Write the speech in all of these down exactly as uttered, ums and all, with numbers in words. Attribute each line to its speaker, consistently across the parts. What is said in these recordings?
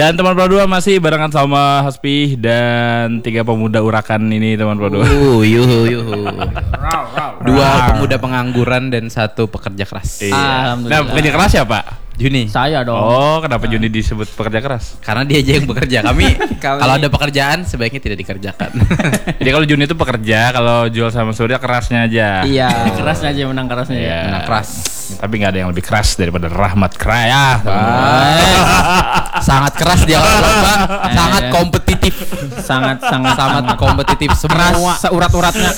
Speaker 1: Dan teman Pro dua masih barengan sama Haspi dan tiga pemuda urakan ini teman Pro dua.
Speaker 2: Uh, yuhu yuhu. Dua pemuda pengangguran dan satu pekerja keras.
Speaker 1: Iya. Nah, pekerja keras siapa?
Speaker 2: Juni.
Speaker 3: Saya dong.
Speaker 1: Oh, kenapa Juni disebut pekerja keras?
Speaker 2: Karena dia aja yang bekerja. Kami kalau ada pekerjaan sebaiknya tidak dikerjakan.
Speaker 1: Jadi kalau Juni itu pekerja, kalau Jual sama Surya kerasnya aja.
Speaker 3: Iya, kerasnya aja menang kerasnya.
Speaker 1: Iya.
Speaker 3: Ya.
Speaker 2: Menang keras.
Speaker 1: Tapi nggak ada yang lebih keras daripada Rahmat Kraya.
Speaker 2: Sangat keras dia kalau lomba, sangat kompetitif.
Speaker 3: Sangat sangat
Speaker 2: sangat kompetitif. Semua
Speaker 3: seurat-uratnya.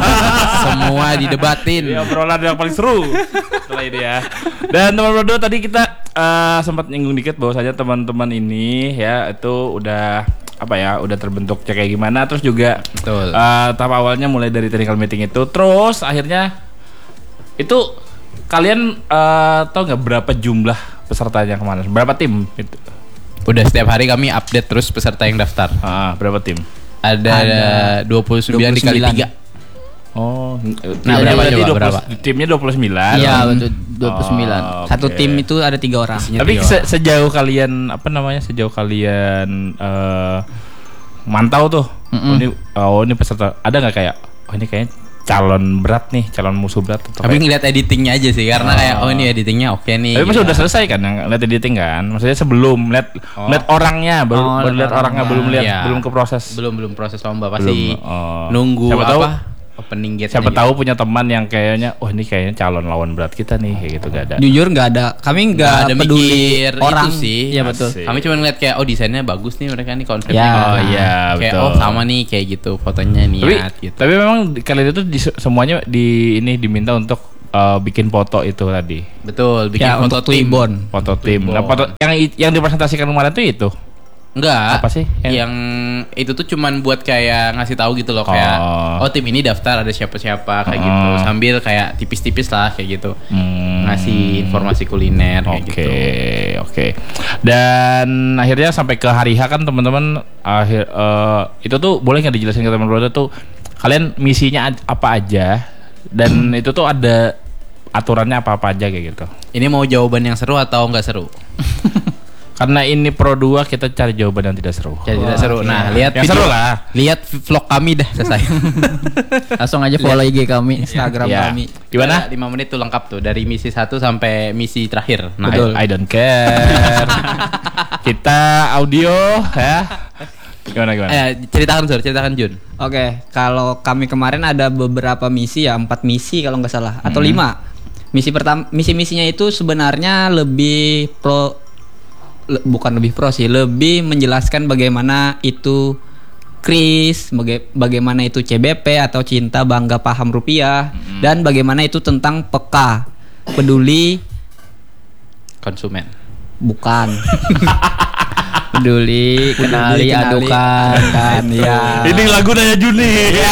Speaker 2: Semua didebatin.
Speaker 1: Ya, obrolan yang paling seru setelah ini ya. Dan teman Pro dua tadi kita uh, sempat nyinggung dikit bahwasanya teman-teman ini ya itu udah apa ya udah terbentuk kayak gimana, terus juga
Speaker 2: Betul.
Speaker 1: Uh, tahap awalnya mulai dari technical meeting itu, terus akhirnya itu kalian uh, tahu nggak berapa jumlah pesertanya kemarin, berapa tim itu?
Speaker 2: Udah setiap hari kami update terus peserta yang daftar.
Speaker 1: Ah, berapa tim?
Speaker 2: Ada, ada dua puluh sembilan dikali tiga.
Speaker 1: Oh,
Speaker 2: nah berapa coba
Speaker 1: dua puluh,
Speaker 2: berapa?
Speaker 1: Timnya dua puluh sembilan.
Speaker 3: Iya, betul dua puluh sembilan.
Speaker 1: Oh,
Speaker 3: Satu
Speaker 1: okay.
Speaker 3: tim itu ada tiga orang.
Speaker 1: Tapi se sejauh kalian apa namanya? Sejauh kalian uh, mantau tuh.
Speaker 3: Mm -mm.
Speaker 1: Oh, ini oh ini peserta ada nggak kayak oh ini kayaknya calon berat nih, calon musuh berat atau
Speaker 2: tapi
Speaker 1: kayak...
Speaker 2: ngeliat editingnya aja sih, karena
Speaker 1: oh.
Speaker 2: kayak oh ini editingnya oke nih.
Speaker 1: Tapi
Speaker 2: gitu.
Speaker 1: masih udah selesai kan yang lihat editing kan? Maksudnya sebelum lihat
Speaker 2: oh.
Speaker 1: lihat orangnya, baru
Speaker 3: oh,
Speaker 1: baru lihat orangnya, belum lihat
Speaker 2: ya.
Speaker 1: belum ke proses.
Speaker 2: Belum belum proses lomba pasti
Speaker 1: Belum, oh.
Speaker 2: nunggu
Speaker 1: Siapa tahu,
Speaker 2: apa opening gate.
Speaker 1: siapa
Speaker 2: gitu.
Speaker 1: tahu punya teman yang kayaknya oh ini kayaknya calon lawan berat kita nih, kayak gitu. Gak ada.
Speaker 3: Jujur nggak ada. Kami nggak
Speaker 2: ada
Speaker 3: peduli
Speaker 2: mikir
Speaker 3: orang
Speaker 2: itu sih.
Speaker 3: Iya betul.
Speaker 1: Asik.
Speaker 2: Kami cuma ngeliat kayak oh desainnya bagus nih mereka nih konsepnya.
Speaker 3: Ya.
Speaker 2: gitu.
Speaker 1: Oh iya
Speaker 2: Kayak
Speaker 1: betul.
Speaker 2: oh sama nih kayak gitu fotonya niat
Speaker 1: Tapi,
Speaker 2: gitu.
Speaker 1: tapi memang kalian itu di, semuanya di ini diminta untuk uh, bikin foto itu tadi.
Speaker 2: Betul, bikin
Speaker 3: Ya,
Speaker 2: foto
Speaker 3: untuk
Speaker 2: tim.
Speaker 3: Twibbon.
Speaker 1: Foto tim.
Speaker 2: Twibbon.
Speaker 1: Nah, foto yang yang dipresentasikan kemarin tuh itu.
Speaker 2: Enggak.
Speaker 1: Apa sih?
Speaker 2: Yang, yang itu tuh cuman buat kayak ngasih tahu gitu loh kayak
Speaker 1: Oh.
Speaker 2: oh tim ini daftar ada siapa-siapa kayak
Speaker 1: Oh.
Speaker 2: gitu. Sambil kayak tipis-tipis lah kayak gitu.
Speaker 1: Hmm.
Speaker 2: Ngasih informasi kuliner kayak
Speaker 1: Oke,
Speaker 2: gitu.
Speaker 1: oke. Dan akhirnya sampai ke hari H kan teman-teman akhir uh, itu tuh boleh nggak dijelasin ke teman-teman tuh kalian misinya a- apa aja dan itu tuh ada aturannya apa-apa aja kayak gitu.
Speaker 2: Ini mau jawaban yang seru atau enggak seru?
Speaker 1: Karena ini Pro dua kita cari jawaban yang tidak seru.
Speaker 2: Jadi tidak seru. Nah, lihat
Speaker 1: Yang
Speaker 2: video,
Speaker 1: seru lah.
Speaker 2: lihat vlog kami dah selesai.
Speaker 3: Langsung aja follow I G kami, Instagram
Speaker 1: Ya.
Speaker 3: kami.
Speaker 1: Gimana?
Speaker 2: lima menit tuh lengkap tuh dari misi satu sampai misi terakhir. Nah,
Speaker 1: I, I don't care. Kita audio ya. Gimana gimana?
Speaker 2: eh ceritakan Sur, ceritakan Jun.
Speaker 3: Oke, kalau kami kemarin ada beberapa misi ya, empat misi kalau nggak salah, atau
Speaker 1: Hmm.
Speaker 3: lima. Misi pertama, misi-misinya itu sebenarnya lebih pro, le- bukan lebih pro sih, lebih menjelaskan bagaimana itu kris, baga- bagaimana itu C B P atau cinta bangga paham rupiah,
Speaker 1: Hmm.
Speaker 3: dan bagaimana itu tentang peka, peduli,
Speaker 2: Konsumen.
Speaker 3: bukan. peduli, kenali, adukan, kan ya.
Speaker 1: Ini lagu Daya Juni. Ya.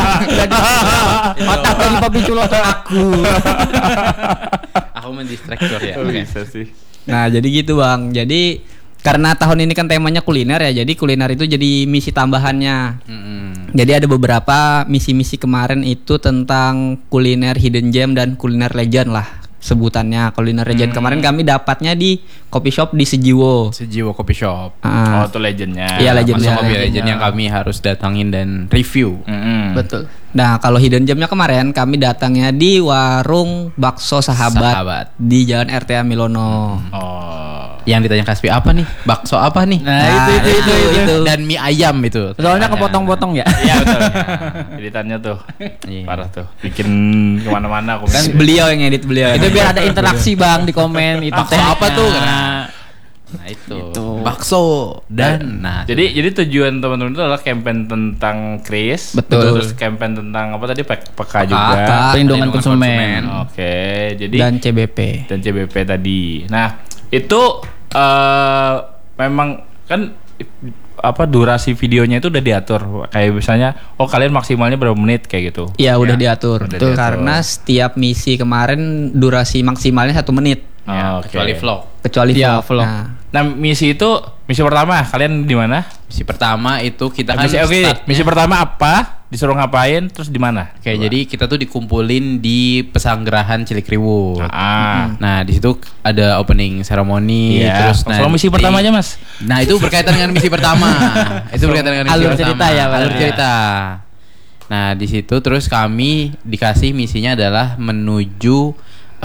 Speaker 3: Otak dari papi culot aku.
Speaker 2: Aku mendistraktor ya.
Speaker 1: Oh,
Speaker 2: Oke.
Speaker 1: bisa sih.
Speaker 3: Nah jadi gitu bang. Jadi karena tahun ini kan temanya kuliner ya. Jadi kuliner itu jadi misi tambahannya.
Speaker 2: Mm-mm.
Speaker 3: Jadi ada beberapa misi-misi kemarin itu tentang kuliner hidden gem dan kuliner legend lah sebutannya. Kuliner legend
Speaker 2: Hmm.
Speaker 3: kemarin kami dapatnya di coffee shop di Sejiwo.
Speaker 2: Sejiwo Coffee Shop.
Speaker 3: Ah,
Speaker 1: Oh, itu legendnya.
Speaker 3: Iya, legend.
Speaker 2: Masuk
Speaker 3: Legendnya.
Speaker 2: mobil legend yang kami harus datangin dan review.
Speaker 1: Mm-mm.
Speaker 3: betul. Nah kalau hidden gemnya kemarin kami datangnya di warung bakso sahabat,
Speaker 2: Sahabat.
Speaker 3: di Jalan R T A Milono.
Speaker 1: Oh.
Speaker 2: Yang ditanya Kaspi apa nih? Bakso apa nih?
Speaker 3: Nah, itu, itu, itu, itu.
Speaker 2: Dan mie ayam itu.
Speaker 3: Soalnya
Speaker 2: Tanya.
Speaker 3: kepotong-potong ya.
Speaker 1: Iya betul. Editannya tuh
Speaker 2: Iya.
Speaker 1: parah tuh. Bikin kemana-mana aku.
Speaker 3: Kan beliau yang edit beliau.
Speaker 4: Itu biar ada interaksi bang di komen itu.
Speaker 2: Bakso apa tuh?
Speaker 4: Nah,
Speaker 2: Nah itu. Bakso dan nah.
Speaker 1: Jadi jadi tujuan teman-teman itu adalah campaign tentang Kris,
Speaker 3: Betul.
Speaker 1: terus campaign tentang apa tadi P K
Speaker 2: Peka,
Speaker 1: juga.
Speaker 4: perlindungan konsumen.
Speaker 1: Oke, jadi
Speaker 3: Dan C B P.
Speaker 1: dan C B P tadi. Nah, itu eh memang kan apa durasi videonya itu udah diatur kayak misalnya oh kalian maksimalnya berapa menit kayak gitu.
Speaker 3: Iya udah diatur.
Speaker 1: Udah
Speaker 3: Tuh,
Speaker 1: diatur.
Speaker 3: karena setiap misi kemarin durasi maksimalnya satu menit.
Speaker 2: Ya,
Speaker 1: Oke.
Speaker 2: kecuali vlog.
Speaker 3: Kecuali
Speaker 4: Iya,
Speaker 3: vlog.
Speaker 4: vlog.
Speaker 3: Nah,
Speaker 1: Nah, misi itu misi pertama kalian di mana?
Speaker 2: Misi pertama itu kita kan
Speaker 1: Misi oke,
Speaker 2: startnya-
Speaker 1: misi pertama apa? disuruh ngapain, terus di mana?
Speaker 2: Oke, jadi kita tuh dikumpulin di Pesanggerahan Cilikriwut.
Speaker 1: Ah.
Speaker 2: Nah, di situ ada opening ceremony,
Speaker 1: Iya.
Speaker 2: terus
Speaker 1: Langsung misi pertama aja, Mas.
Speaker 2: Nah, itu berkaitan dengan misi pertama. Itu berkaitan dengan misi
Speaker 4: Alur
Speaker 2: pertama.
Speaker 4: cerita ya, Bang.
Speaker 2: Alur cerita. Nah, di situ terus kami dikasih misinya adalah menuju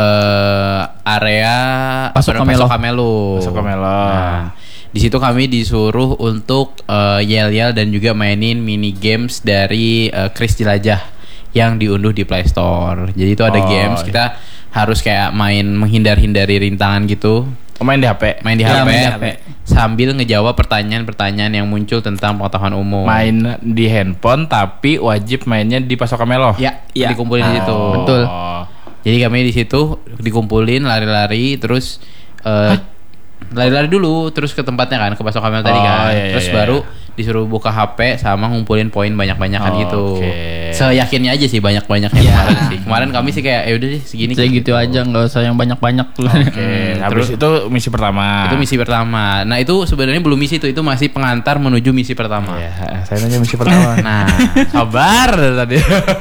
Speaker 2: eh, area
Speaker 4: Pasok
Speaker 2: apa,
Speaker 4: Kamelo.
Speaker 2: Pasok Kamelo.
Speaker 1: Pasok Kamelo.
Speaker 2: Nah, di situ kami disuruh untuk eh, yel-yel dan juga mainin mini games dari eh, Chris Jelajah yang diunduh di Play Store. Jadi itu ada
Speaker 1: Oh,
Speaker 2: games
Speaker 1: iya.
Speaker 2: kita harus kayak main menghindar-hindari rintangan gitu.
Speaker 1: Oh, main di H P.
Speaker 2: Main di
Speaker 4: Ya,
Speaker 2: H P,
Speaker 4: main di H P.
Speaker 2: sambil ngejawab pertanyaan-pertanyaan yang muncul tentang pengetahuan umum.
Speaker 1: Main di handphone tapi wajib mainnya di Pasok Kamelo.
Speaker 2: Ya,
Speaker 3: Ya.
Speaker 2: dikumpulin di situ.
Speaker 1: Oh.
Speaker 4: Betul.
Speaker 2: Jadi kami di situ dikumpulin lari-lari terus eh, lari-lari dulu terus ke tempatnya kan ke Pasok Kamel tadi
Speaker 1: Oh,
Speaker 2: kan.
Speaker 1: iya, iya,
Speaker 2: Terus
Speaker 1: iya.
Speaker 2: baru disuruh buka H P sama ngumpulin poin banyak-banyakan
Speaker 1: Oh,
Speaker 2: gitu.
Speaker 1: oke.
Speaker 2: Seyakinnya aja sih banyak-banyaknya kemarin sih. Kemarin kami sih kayak ya udah deh segini.
Speaker 4: Kayak gitu aja, nggak usah yang banyak-banyak.
Speaker 1: Oke,
Speaker 2: Hmm,
Speaker 1: habis
Speaker 2: terus-
Speaker 1: itu misi pertama.
Speaker 2: Itu misi pertama. Nah, itu sebenarnya belum misi itu, itu masih pengantar menuju misi pertama.
Speaker 1: Ya, saya nanya misi pertama.
Speaker 2: Nah,
Speaker 1: Sabar tadi.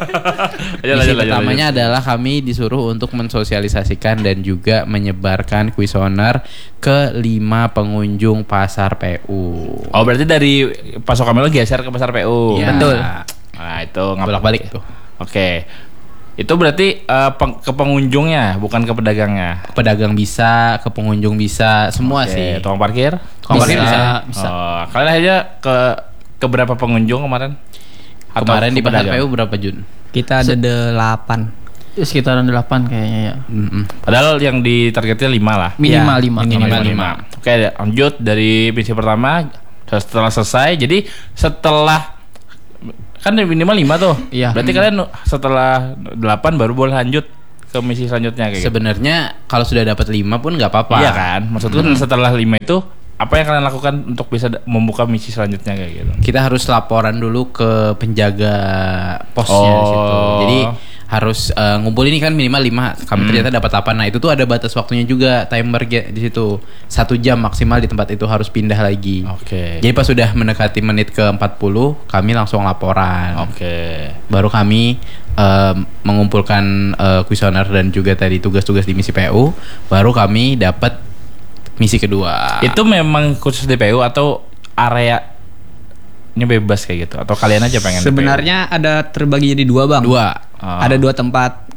Speaker 1: Ayo,
Speaker 2: misi
Speaker 1: lanjut, lanjut,
Speaker 2: pertamanya
Speaker 1: lanjut.
Speaker 2: adalah kami disuruh untuk mensosialisasikan dan juga menyebarkan kuesioner ke lima pengunjung pasar P U.
Speaker 1: Oh, berarti dari Pasok Kamelo geser ke pasar P U.
Speaker 2: Iya.
Speaker 4: Betul.
Speaker 1: Nah, itu ngap-
Speaker 2: Bolak-balik tuh.
Speaker 1: Oke. Itu berarti eh, peng- ke pengunjungnya, bukan ke pedagangnya.
Speaker 2: Ke pedagang bisa, ke pengunjung bisa, semua
Speaker 1: Oke,
Speaker 2: sih.
Speaker 1: tukang parkir?
Speaker 2: Tukang parkir bisa.
Speaker 4: bisa.
Speaker 1: Oh, kalian aja ke ke berapa pengunjung kemarin? Atau
Speaker 2: Kemarin
Speaker 1: ke
Speaker 2: di pasar P
Speaker 1: pedagang?
Speaker 2: U berapa Jun?
Speaker 3: Kita ada delapan.
Speaker 4: Sekitaran delapan kayaknya ya.
Speaker 2: Mm-mm.
Speaker 1: Padahal yang ditargetnya lima lah.
Speaker 4: Minimal
Speaker 3: Ya,
Speaker 4: lima.
Speaker 2: minimal lima.
Speaker 1: Oke, lanjut dari misi pertama setelah selesai. Jadi setelah kan minimal lima tuh.
Speaker 4: Iya.
Speaker 1: Berarti kalian setelah delapan baru boleh lanjut ke misi selanjutnya kayak gitu.
Speaker 2: Sebenarnya kalau sudah dapat lima pun nggak apa-apa.
Speaker 1: Iya kan? Maksudku setelah lima itu apa yang kalian lakukan untuk bisa da- membuka misi selanjutnya kayak gitu?
Speaker 2: Kita harus laporan dulu ke penjaga posnya di situ.
Speaker 1: Oh.
Speaker 2: Jadi harus eh, ngumpulin ini kan minimal lima. Kami
Speaker 1: Hmm.
Speaker 2: ternyata dapat apa? Nah, itu tuh ada batas waktunya juga, timer ge- di situ. Satu jam maksimal di tempat itu harus pindah lagi.
Speaker 1: Oke.
Speaker 2: Jadi pas sudah mendekati menit ke empat puluh, kami langsung laporan.
Speaker 1: Oke.
Speaker 2: Baru kami eh, mengumpulkan eh, kuesioner dan juga tadi tugas-tugas di misi P U. Baru kami dapat misi kedua.
Speaker 1: Itu memang khusus di P U atau area ini bebas kayak gitu atau kalian aja pengen di P U?
Speaker 3: Sebenarnya ada terbagi jadi dua, Bang.
Speaker 2: dua.
Speaker 1: Oh.
Speaker 3: Ada dua tempat.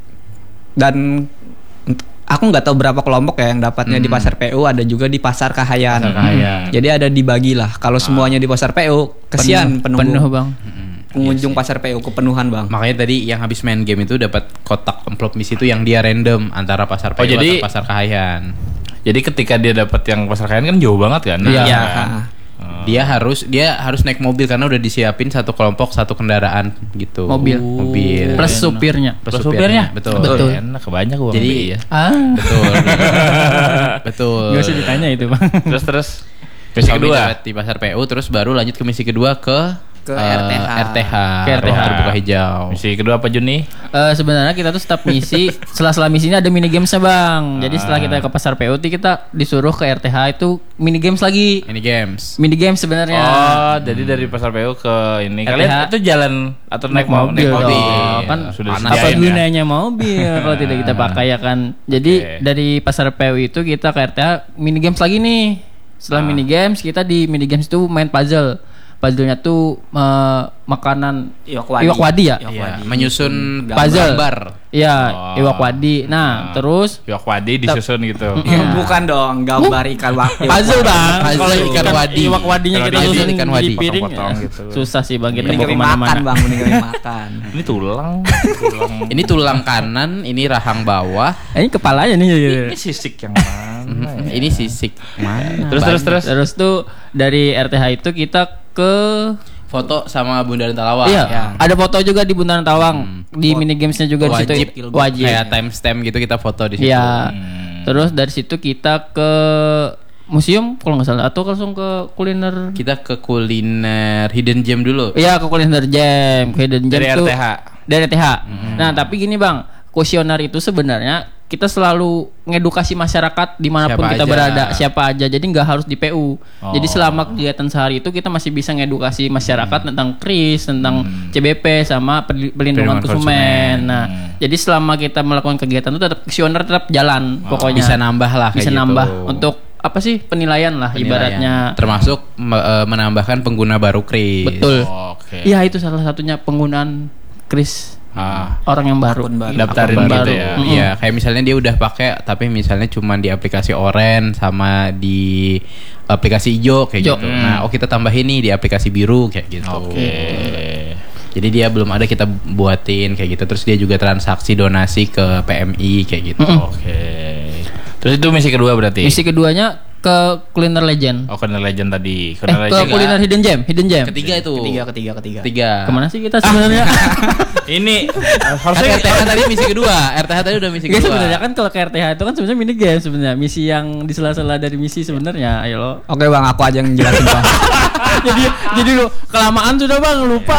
Speaker 3: Dan ent- aku nggak tahu berapa kelompok ya yang dapatnya di pasar P U, ada juga di pasar Kahayan.
Speaker 1: Pasar Kahayan.
Speaker 3: Jadi ada dibagi lah. Kalau semuanya di pasar P U, kesian
Speaker 4: Penuh,
Speaker 3: penunggu.
Speaker 4: penuh bang.
Speaker 3: Pengunjung pasar P U kepenuhan, Bang.
Speaker 2: Makanya tadi yang habis main game itu dapat kotak amplop misi itu yang dia random antara pasar P U
Speaker 1: Oh, jadi-
Speaker 2: atau pasar Kahayan.
Speaker 1: Jadi ketika dia dapat yang pasar Kahayan kan jauh banget kan?
Speaker 4: Iya.
Speaker 3: Iya.
Speaker 1: Kan?
Speaker 2: Dia harus dia harus naik mobil karena udah disiapin satu kelompok satu kendaraan gitu.
Speaker 4: Mobil.
Speaker 2: Mobil.
Speaker 4: Plus supirnya.
Speaker 1: Plus supirnya?
Speaker 2: Betul.
Speaker 4: Betul.
Speaker 1: Enak kebanyak uang
Speaker 2: Jadi
Speaker 1: B I ya.
Speaker 4: Ah.
Speaker 2: betul. betul.
Speaker 4: Gak usah ditanya itu bang.
Speaker 1: Terus terus
Speaker 2: Misi
Speaker 1: misi
Speaker 2: kami
Speaker 1: kedua.
Speaker 2: dapat di pasar P U terus baru lanjut ke misi kedua ke
Speaker 3: Ke
Speaker 2: eh,
Speaker 3: R T H.
Speaker 2: R T H.
Speaker 4: Ke R T H.
Speaker 2: Ruang terbuka hijau.
Speaker 1: Misi kedua apa Juni?
Speaker 4: Eh, sebenarnya kita tuh setiap misi, setelah-setelah misi ini ada mini gamesnya bang. Jadi setelah kita ke pasar P U T kita disuruh ke R T H itu mini games lagi.
Speaker 2: Ini games.
Speaker 4: Mini games sebenarnya.
Speaker 1: Oh, jadi dari pasar P U ke ini.
Speaker 4: R T H.
Speaker 1: Kalian itu jalan atau naik,
Speaker 4: Naik mobil,
Speaker 1: naik mobil.
Speaker 4: dong. Kan
Speaker 1: sudah
Speaker 2: panas.
Speaker 4: apa
Speaker 1: disediain ya?
Speaker 4: gunanya mobil kalau tidak kita pakai ya kan. Jadi
Speaker 1: Oke.
Speaker 4: dari pasar P U itu kita ke R T H mini games lagi nih. Setelah
Speaker 1: Ah.
Speaker 4: mini games kita di mini games itu main puzzle. Puzzle-nya tuh eh, makanan
Speaker 3: Iwak wadi.
Speaker 4: iwak wadi ya.
Speaker 3: Iwak
Speaker 2: Iya,
Speaker 3: wadi.
Speaker 2: menyusun
Speaker 4: Puzzle.
Speaker 2: gambar.
Speaker 4: Iya,
Speaker 1: Oh.
Speaker 4: iwak wadi. Nah, terus
Speaker 1: Iwak wadi disusun gitu.
Speaker 3: Ya, bukan dong, gambar ikan wadi.
Speaker 4: puzzle bang.
Speaker 2: Puzzle
Speaker 4: Kalau
Speaker 2: ikan wadi.
Speaker 4: iwak wadinya
Speaker 1: Kalau
Speaker 4: kita
Speaker 1: di-
Speaker 4: susun
Speaker 2: ikan
Speaker 4: di
Speaker 2: wadi.
Speaker 4: piring.
Speaker 1: Potong-potong
Speaker 4: ya.
Speaker 1: gitu.
Speaker 4: Susah sih bang kita
Speaker 3: Mending
Speaker 4: bawa
Speaker 3: kami
Speaker 4: kemana-mana.
Speaker 3: makan, Bang, mending kami makan.
Speaker 1: Ini tulang, tulang.
Speaker 2: Ini tulang kanan, ini rahang bawah,
Speaker 4: Eh, ini kepalanya nih.
Speaker 1: Ini sisik yang mana? ya?
Speaker 2: ini sisik. Mana?
Speaker 1: Terus terus terus.
Speaker 4: Terus tuh dari R T H itu kita ke
Speaker 2: Foto sama Bundaran Talawang.
Speaker 4: iya,
Speaker 3: ya.
Speaker 4: ada foto juga di Bundaran Tawang. Di mini gamesnya juga
Speaker 2: Wajib,
Speaker 4: di situ wajib.
Speaker 2: Kayak timestamp gitu kita foto di situ.
Speaker 4: Iya.
Speaker 1: Hmm.
Speaker 4: Terus dari situ kita ke museum kalau nggak salah atau langsung ke kuliner.
Speaker 2: Kita ke kuliner Hidden Gem dulu.
Speaker 4: Iya, ke kuliner jam, ke hidden gem
Speaker 1: Dari
Speaker 4: tuh-
Speaker 1: R T H.
Speaker 4: Dari R T H. Nah, tapi gini Bang, kuesioner itu sebenarnya kita selalu ngedukasi masyarakat dimanapun
Speaker 2: Siapa
Speaker 4: kita
Speaker 2: aja.
Speaker 4: berada, siapa aja. Jadi nggak harus di P U.
Speaker 1: Oh.
Speaker 4: Jadi selama kegiatan sehari itu kita masih bisa ngedukasi masyarakat tentang kris, tentang C B P sama perli-
Speaker 1: Perlindungan
Speaker 4: perlindungan konsumen.
Speaker 1: konsumen.
Speaker 4: Nah,
Speaker 1: Hmm.
Speaker 4: jadi selama kita melakukan kegiatan itu tetap kuesioner tetap jalan pokoknya.
Speaker 2: Bisa nambah lah kayak
Speaker 4: Bisa
Speaker 2: gitu.
Speaker 4: nambah untuk apa sih penilaian lah
Speaker 2: Penilaian.
Speaker 4: ibaratnya.
Speaker 2: termasuk me- eh, menambahkan pengguna baru Kris.
Speaker 4: Betul.
Speaker 1: Oke.
Speaker 4: Iya itu salah satunya penggunaan kris
Speaker 1: Ah,
Speaker 4: orang yang baru.
Speaker 1: daftarin
Speaker 4: Akun
Speaker 1: gitu
Speaker 4: baru.
Speaker 1: ya.
Speaker 4: Mm-mm.
Speaker 2: Iya, kayak misalnya dia udah pakai tapi misalnya cuma di aplikasi Oren sama di aplikasi hijau kayak
Speaker 4: Hijau.
Speaker 2: gitu.
Speaker 1: Hmm.
Speaker 2: Nah, oh kita tambahin nih di aplikasi biru kayak gitu.
Speaker 1: Oke.
Speaker 2: Jadi dia belum ada kita buatin kayak gitu. Terus dia juga transaksi donasi ke P M I kayak gitu.
Speaker 1: Oke. Terus itu misi kedua berarti?
Speaker 4: Misi keduanya ke Kuliner Legend.
Speaker 1: Oh, Kuliner Legend tadi.
Speaker 4: Eh,
Speaker 1: Kuliner
Speaker 4: ke
Speaker 1: Legend.
Speaker 4: Kuliner Hidden Gem, Hidden Gem.
Speaker 2: Ketiga itu.
Speaker 3: Ketiga, ketiga, ketiga.
Speaker 2: Tiga.
Speaker 4: Kemana sih kita sebenarnya?
Speaker 1: Ini
Speaker 2: Kan
Speaker 1: harusnya
Speaker 2: R T H tadi misi kedua. R T H tadi udah misi
Speaker 4: Guys,
Speaker 2: kedua.
Speaker 4: sebenarnya kan kalau ke R T H itu kan sebenarnya mini game sebenarnya. Misi yang di sela-sela dari misi sebenarnya. Ayo lo.
Speaker 3: Oke bang, aku aja yang jelasin bang.
Speaker 4: jadi jadi lu kelamaan sudah Bang, lupa.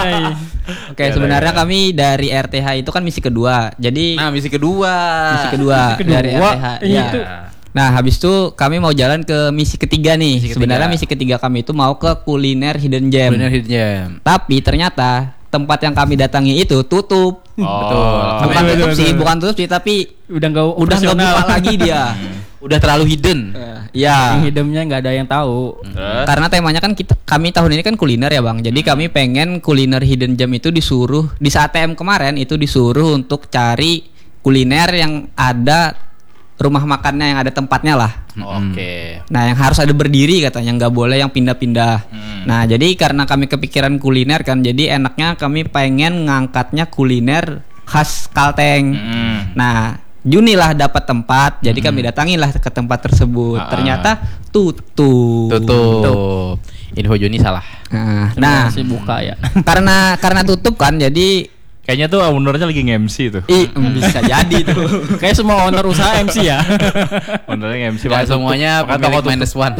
Speaker 3: Oke, sebenarnya kami dari R T H itu kan misi kedua. Jadi
Speaker 2: Nah, misi kedua.
Speaker 3: misi kedua,
Speaker 4: Misi kedua.
Speaker 3: dari R T H.
Speaker 4: Ini
Speaker 3: Iya.
Speaker 4: tuh.
Speaker 3: Nah, habis itu kami mau jalan ke misi ketiga nih.
Speaker 2: Misi
Speaker 3: Sebenarnya
Speaker 2: ketiga.
Speaker 3: misi ketiga kami itu mau ke kuliner Hidden Gem.
Speaker 2: Kuliner Hidden Gem.
Speaker 3: Tapi ternyata tempat yang kami datangi itu tutup.
Speaker 2: Betul.
Speaker 3: Bukan
Speaker 2: Kami-
Speaker 3: tutup sih, bukan tutup sih, tapi
Speaker 4: Udah enggak
Speaker 3: udah nggak buka lagi dia.
Speaker 2: Udah terlalu hidden.
Speaker 3: Iya.
Speaker 4: Hidupnya nggak ada yang tahu.
Speaker 1: Terus?
Speaker 3: Karena temanya kan kita kami tahun ini kan kuliner ya bang. Jadi kami pengen kuliner Hidden Gem itu disuruh di saat T M kemarin itu disuruh untuk cari kuliner yang ada rumah makannya yang ada tempatnya lah.
Speaker 1: Oke.
Speaker 3: Nah yang harus ada berdiri katanya, nggak boleh yang pindah-pindah. Nah jadi karena kami kepikiran kuliner kan, jadi enaknya kami pengen ngangkatnya kuliner khas Kalteng.
Speaker 1: Hmm.
Speaker 3: Nah Juni lah dapat tempat, jadi kami datangilah ke tempat tersebut.
Speaker 1: Ah.
Speaker 3: Ternyata tutup.
Speaker 2: Tutup. Info Juni salah.
Speaker 3: Nah,
Speaker 4: Nah,
Speaker 3: nah
Speaker 4: masih buka ya.
Speaker 3: karena karena tutup kan, jadi
Speaker 1: Kayaknya tuh ownernya lagi nge-M C tuh.
Speaker 3: ih, bisa jadi tuh.
Speaker 4: Kayak semua owner usaha M C ya.
Speaker 1: Ownernya nge-M C.
Speaker 2: Gak semuanya
Speaker 1: Makanya
Speaker 2: pemilik
Speaker 1: toko tutup.
Speaker 2: minus one.